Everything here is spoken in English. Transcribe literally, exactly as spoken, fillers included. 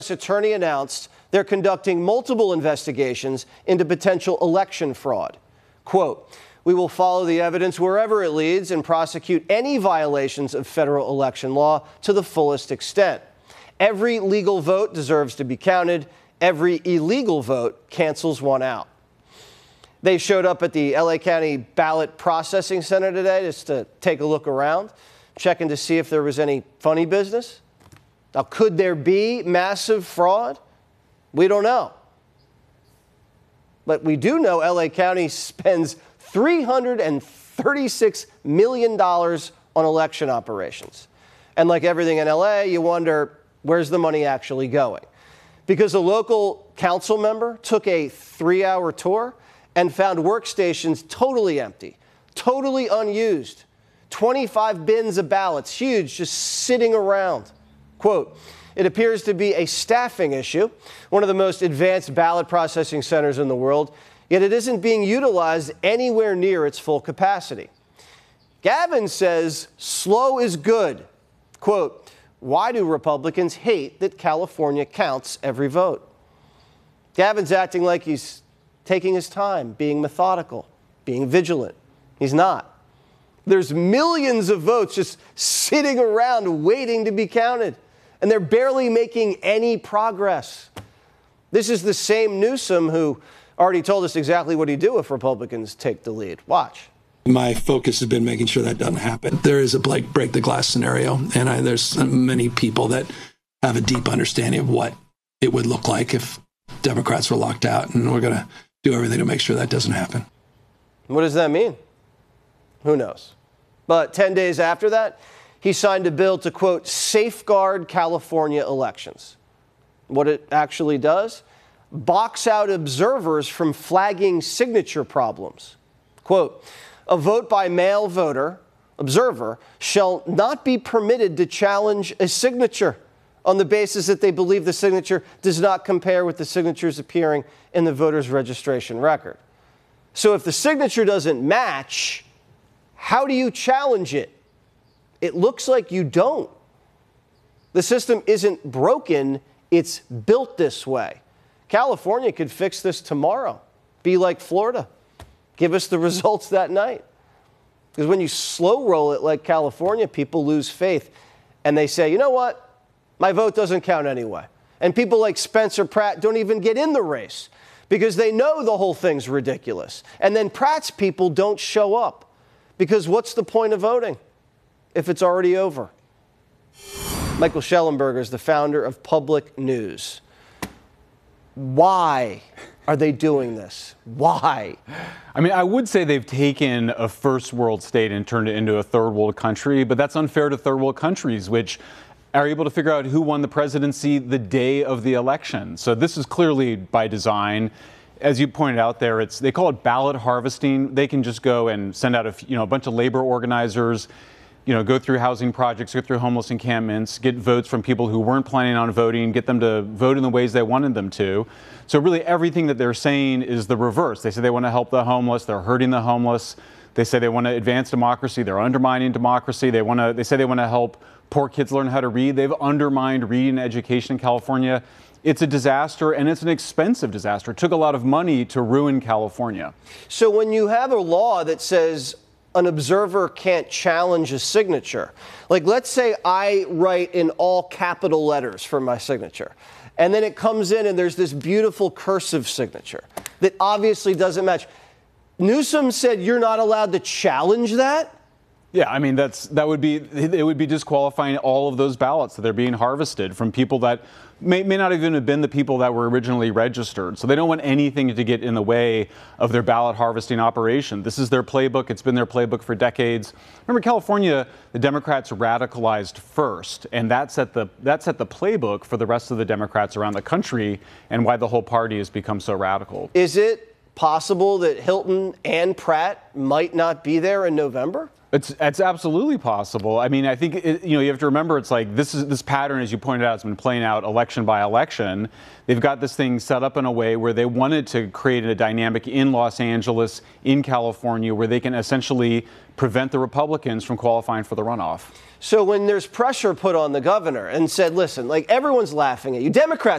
Attorney announced they're conducting multiple investigations into potential election fraud. Quote, "We will follow the evidence wherever it leads and prosecute any violations of federal election law to the fullest extent. Every legal vote deserves to be counted. Every illegal vote cancels one out." They showed up at the L A County Ballot Processing Center today just to take a look around, checking to see if there was any funny business. Now, could there be massive fraud? We don't know. But we do know L A County spends three hundred thirty-six million dollars on election operations. And like everything in L A, you wonder, where's the money actually going? Because a local council member took a three-hour tour and found workstations totally empty, totally unused, twenty-five bins of ballots, huge, just sitting around. Quote, "It appears to be a staffing issue, one of the most advanced ballot processing centers in the world, yet it isn't being utilized anywhere near its full capacity." Gavin says slow is good. Quote, "Why do Republicans hate that California counts every vote?" Gavin's acting like he's taking his time, being methodical, being vigilant. He's not. There's millions of votes just sitting around waiting to be counted, and they're barely making any progress. This is the same Newsom who already told us exactly what he'd do if Republicans take the lead. Watch. My focus has been making sure that doesn't happen. There is a break, break the glass scenario, and I, there's many people that have a deep understanding of what it would look like if Democrats were locked out, and we're going to do everything to make sure that doesn't happen. What does that mean? Who knows? But ten days after that, he signed a bill to, quote, safeguard California elections. What it actually does? Box out observers from flagging signature problems. Quote, "A vote by mail voter, observer, shall not be permitted to challenge a signature on the basis that they believe the signature does not compare with the signatures appearing in the voter's registration record." So if the signature doesn't match, how do you challenge it? It looks like you don't. The system isn't broken, it's built this way. California could fix this tomorrow, be like Florida, give us the results that night. Because when you slow roll it like California, people lose faith and they say, you know what? My vote doesn't count anyway. And people like Spencer Pratt don't even get in the race because they know the whole thing's ridiculous. And then Pratt's people don't show up because what's the point of voting if it's already over? Michael Shellenberger is the founder of Public News. Why are they doing this? Why? I mean, I would say they've taken a first world state and turned it into a third world country, but that's unfair to third world countries, which are able to figure out who won the presidency the day of the election. So this is clearly by design. As you pointed out there, it's they call it ballot harvesting. They can just go and send out a you know a bunch of labor organizers, you know, go through housing projects, go through homeless encampments, get votes from people who weren't planning on voting, get them to vote in the ways they wanted them to. So really everything that they're saying is the reverse. They say they want to help the homeless, they're hurting the homeless. They say they want to advance democracy, they're undermining democracy. They want to they say they want to help poor kids learn how to read. They've undermined reading education in California. It's a disaster, and it's an expensive disaster. It took a lot of money to ruin California. So when you have a law that says an observer can't challenge a signature, like let's say I write in all capital letters for my signature, and then it comes in and there's this beautiful cursive signature that obviously doesn't match. Newsom said you're not allowed to challenge that? Yeah, I mean, that's that would be it would be disqualifying all of those ballots that they're being harvested from people that may, may not even have been the people that were originally registered. So they don't want anything to get in the way of their ballot harvesting operation. This is their playbook. It's been their playbook for decades. Remember, California, the Democrats radicalized first, and that set the that set the playbook for the rest of the Democrats around the country and why the whole party has become so radical. Is it possible that Hilton and Pratt might not be there in November? It's, it's absolutely possible. I mean, I think, it, you know, you have to remember it's like this is this pattern, as you pointed out, has been playing out election by election. They've got this thing set up in a way where they wanted to create a dynamic in Los Angeles, in California, where they can essentially prevent the Republicans from qualifying for the runoff. So when there's pressure put on the governor and said, listen, like everyone's laughing at you, Democrats